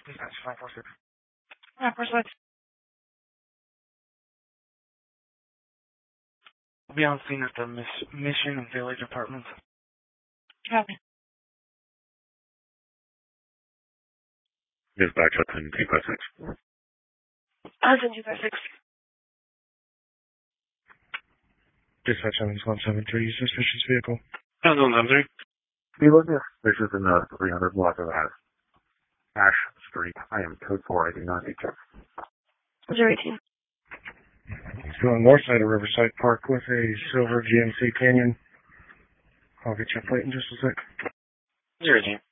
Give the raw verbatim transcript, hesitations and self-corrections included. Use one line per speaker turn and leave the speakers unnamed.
Dispatch five four six.
Yeah, first let's
I'll be on scene at the Miss- Mission and Village Apartments.
copy.
Dispatch Hudson two five six.
Hudson two five six.
Dispatch Evans one seven three, suspicious vehicle.
Evans one seven three. Be looking suspicious in the three hundred block of Ash. Ash Street. I am code four. I do not need check.
zero eighteen.
He's going north side of Riverside Park with a silver G M C Canyon. I'll get your plate in just a sec.
zero eighteen.